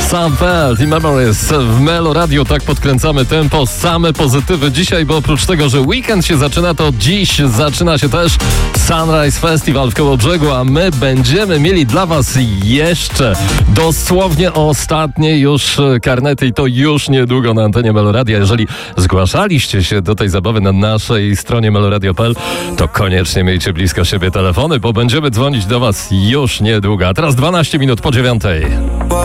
Sam Feld i Memories w Melo Radio. Tak podkręcamy tempo, same pozytywy dzisiaj, bo oprócz tego, że weekend się zaczyna, to dziś zaczyna się też Sunrise Festival w Kołobrzegu, a my będziemy mieli dla was jeszcze dosłownie ostatnie już karnety i to już niedługo na antenie Melo Radia. Jeżeli zgłaszaliście się do tej zabawy na naszej stronie meloradio.pl, to koniecznie miejcie blisko siebie telefony, bo będziemy dzwonić do was już niedługo. A teraz 12 minut po 9.